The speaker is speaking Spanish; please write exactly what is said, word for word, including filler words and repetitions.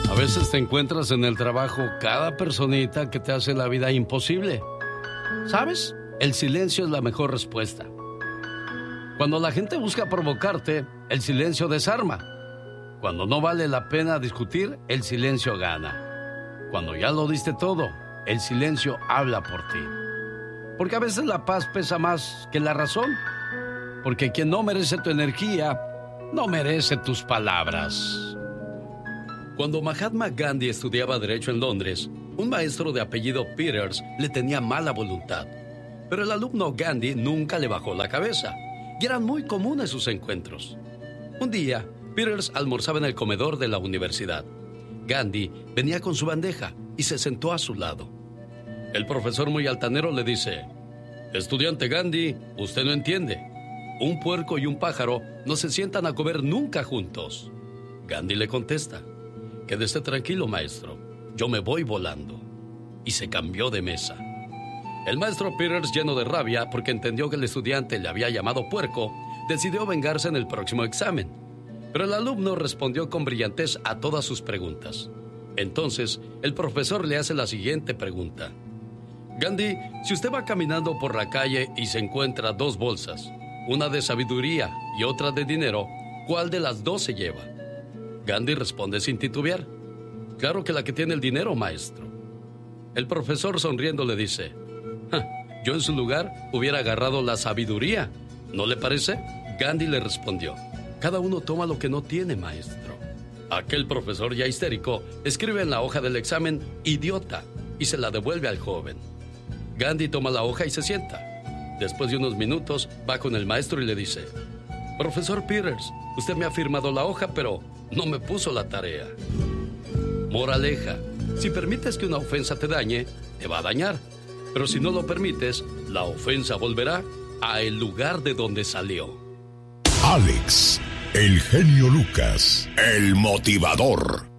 A veces te encuentras en el trabajo cada personita que te hace la vida imposible. ¿Sabes? El silencio es la mejor respuesta. Cuando la gente busca provocarte, el silencio desarma. Cuando no vale la pena discutir, el silencio gana. Cuando ya lo diste todo, el silencio habla por ti. Porque a veces la paz pesa más que la razón. Porque quien no merece tu energía, no merece tus palabras. Cuando Mahatma Gandhi estudiaba Derecho en Londres, un maestro de apellido Peters le tenía mala voluntad. Pero el alumno Gandhi nunca le bajó la cabeza, y eran muy comunes sus encuentros. Un día, Peters almorzaba en el comedor de la universidad. Gandhi venía con su bandeja y se sentó a su lado. El profesor, muy altanero, le dice: estudiante Gandhi, usted no entiende. Un puerco y un pájaro no se sientan a comer nunca juntos. Gandhi le contesta: quédese tranquilo, maestro, yo me voy volando. Y se cambió de mesa. El maestro Peters, lleno de rabia porque entendió que el estudiante le había llamado puerco, decidió vengarse en el próximo examen. Pero el alumno respondió con brillantez a todas sus preguntas. Entonces, el profesor le hace la siguiente pregunta: Gandhi, si usted va caminando por la calle y se encuentra dos bolsas, una de sabiduría y otra de dinero, ¿cuál de las dos se lleva? Gandhi responde sin titubear: claro que la que tiene el dinero, maestro. El profesor, sonriendo, le dice: yo en su lugar hubiera agarrado la sabiduría, ¿no le parece? Gandhi le respondió: cada uno toma lo que no tiene, maestro. Aquel profesor, ya histérico, escribe en la hoja del examen idiota y se la devuelve al joven. Gandhi toma la hoja y se sienta. Después de unos minutos va con el maestro y le dice: profesor Peters, usted me ha firmado la hoja, pero no me puso la tarea. Moraleja: si permites que una ofensa te dañe, te va a dañar. Pero si no lo permites, la ofensa volverá a el lugar de donde salió. Alex, el genio Lucas, el motivador.